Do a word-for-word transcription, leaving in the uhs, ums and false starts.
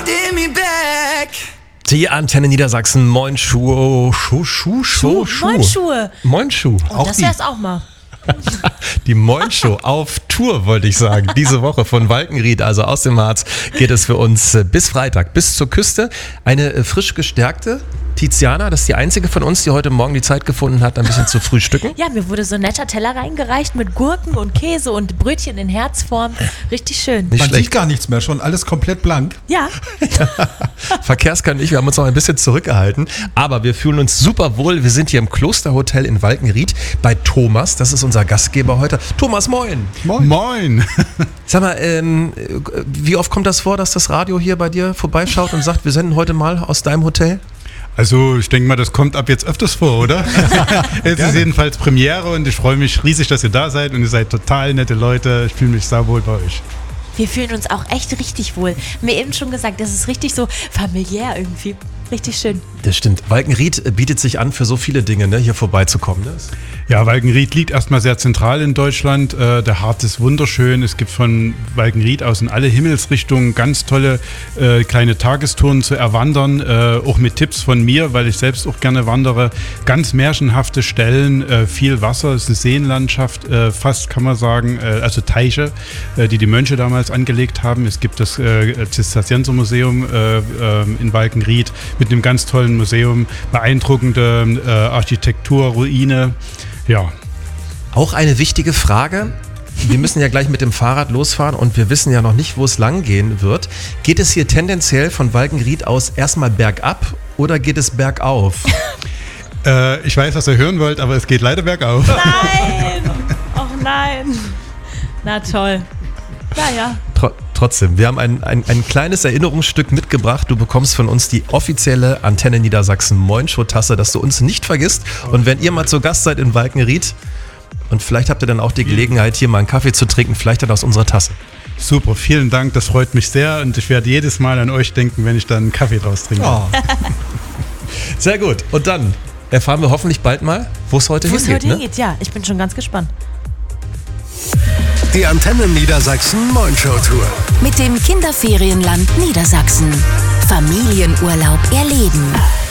holding me back. Die Antenne Niedersachsen, Moin Schuh, Schuh, Schuh, Schuh, Schuh. Moin Schuhe. Moin Schuh. Oh, das wär's auch mal. Die Moin Show auf Tour, wollte ich sagen. Diese Woche von Walkenried, also aus dem Harz, geht es für uns bis Freitag, bis zur Küste. Eine frisch gestärkte Tiziana, das ist die einzige von uns, die heute Morgen die Zeit gefunden hat, ein bisschen zu frühstücken. Ja, mir wurde so ein netter Teller reingereicht mit Gurken und Käse und Brötchen in Herzform. Richtig schön. Nicht Man schlecht. sieht gar nichts mehr, schon alles komplett blank. Ja. Verkehrskern und ich, wir haben uns noch ein bisschen zurückgehalten, aber wir fühlen uns super wohl. Wir sind hier im Klosterhotel in Walkenried bei Thomas, das ist unser Gastgeber heute. Thomas, moin. Moin. Moin. Sag mal, ähm, wie oft kommt das vor, dass das Radio hier bei dir vorbeischaut und sagt, wir senden heute mal aus deinem Hotel? Also ich denke mal, das kommt ab jetzt öfters vor, oder? Es ist jedenfalls Premiere und ich freue mich riesig, dass ihr da seid und ihr seid total nette Leute. Ich fühle mich sauwohl bei euch. Wir fühlen uns auch echt richtig wohl. Mir eben schon gesagt, das ist richtig so familiär irgendwie. Richtig schön. Das stimmt. Walkenried bietet sich an, für so viele Dinge, ne, hier vorbeizukommen. Ne? Ja, Walkenried liegt erstmal sehr zentral in Deutschland. Äh, der Harz ist wunderschön. Es gibt von Walkenried aus in alle Himmelsrichtungen ganz tolle äh, kleine Tagestouren zu erwandern. Äh, auch mit Tipps von mir, weil ich selbst auch gerne wandere. Ganz märchenhafte Stellen, äh, viel Wasser. Es ist eine Seenlandschaft, äh, fast kann man sagen, äh, also Teiche, äh, die die Mönche damals angelegt haben. Es gibt das äh, Zisterziensermuseum äh, äh, in Walkenried mit einem ganz tollen Museum, beeindruckende äh, Architektur, Ruine. Ja. Auch eine wichtige Frage. Wir müssen ja gleich mit dem Fahrrad losfahren und wir wissen ja noch nicht, wo es lang gehen wird. Geht es hier tendenziell von Walkenried aus erstmal bergab oder geht es bergauf? äh, ich weiß, was ihr hören wollt, aber es geht leider bergauf. Nein! Och nein! Na toll. Naja. Tr- trotzdem, wir haben ein, ein, ein kleines Erinnerungsstück mitgebracht. Du bekommst von uns die offizielle Antenne Niedersachsen Moin Show Tasse, dass du uns nicht vergisst. Und wenn ihr mal zu Gast seid in Walkenried und vielleicht habt ihr dann auch die Gelegenheit, hier mal einen Kaffee zu trinken, vielleicht dann aus unserer Tasse. Super, vielen Dank, das freut mich sehr und ich werde jedes Mal an euch denken, wenn ich dann einen Kaffee draus trinke. Oh. Sehr gut. Und dann erfahren wir hoffentlich bald mal, wo es heute Wo es hingeht. heute Ne? hingeht, ja. Ich bin schon ganz gespannt. Die Antenne Niedersachsen Moin Show Tour. Mit dem Kinderferienland Niedersachsen. Familienurlaub erleben.